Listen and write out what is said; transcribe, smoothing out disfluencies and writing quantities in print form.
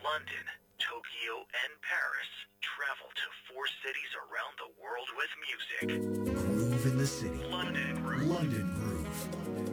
London, Tokyo, and Paris. Travel to 4 cities around the world with music. Groove in the city. London Groove. London Groove.